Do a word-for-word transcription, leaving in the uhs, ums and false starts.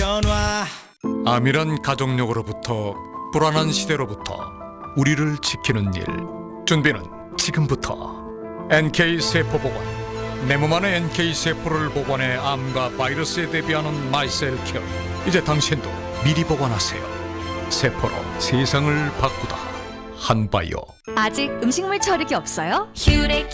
변화. 암이란 가족력으로부터 불안한 시대로부터 우리를 지키는 일. 준비는 지금부터. 엔케이 세포 보관. 내 몸 안에 엔케이 세포를 보관해 암과 바이러스에 대비하는 마이셀 케어. 이제 당신도 미리 보관하세요. 세포로 세상을 바꾸다. 한바이오. 아직 음식물 처리기 없어요? 휴레